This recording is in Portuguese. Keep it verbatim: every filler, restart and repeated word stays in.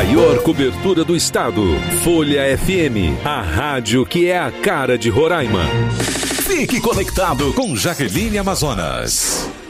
maior cobertura do estado. Folha F M, a rádio que é a cara de Roraima. Fique conectado com Jaqueline Amazonas.